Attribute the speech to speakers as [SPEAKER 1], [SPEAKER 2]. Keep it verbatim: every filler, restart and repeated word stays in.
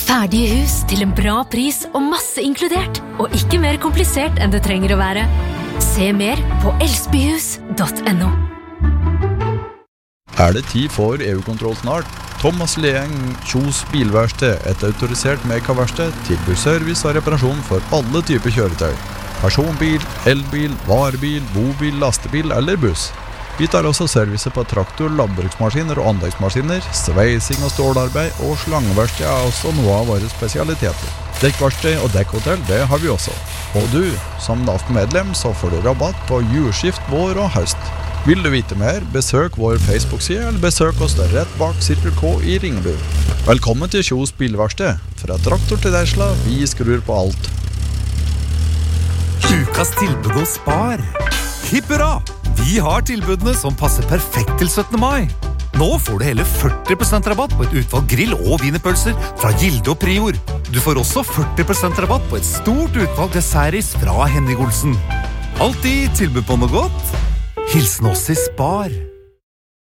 [SPEAKER 1] Ferdige hus til en bra pris og masse inkludert, og ikke mer komplisert enn det trenger å være. Se mer på elsbyhus punktum no.
[SPEAKER 2] Er det tid for E U-kontroll snart? Thomas Leeng, Kjos Bilverksted, et autorisert Meka-verksted, tilbyr service og reparasjon for alle typer kjøretøy. Personbil, elbil, varebil, bobil, lastebil eller buss. Vi tar også service på traktor, landbruksmaskiner og anleggsmaskiner, sveising og stålarbeid og slangeverksted er også noe av våre spesialiteter. Dekkverksted og dekkhotell, det har vi også. Og du, som N A F-medlem, så får du rabatt på julskift, vår og høst. Vil du vite mer, besøk vår Facebook-side eller besøk oss rett bak Cirkel K i Ringebu. Velkommen til Kjos Bilverksted. Fra traktor til Tesla, vi skrur på alt.
[SPEAKER 3] Ukas tilbud hos Spar. Hipp hurra! Vi har tilbudene som passer perfekt til syttende mai. Nå får du hele førti prosent rabatt på et utvalg grill- og wienerpølser fra Gilde og Prior. Du får også førti prosent rabatt på et stort utvalg dessertis fra Henning Olsen. Alltid tilbud på noe godt. Hilsen oss i Spar.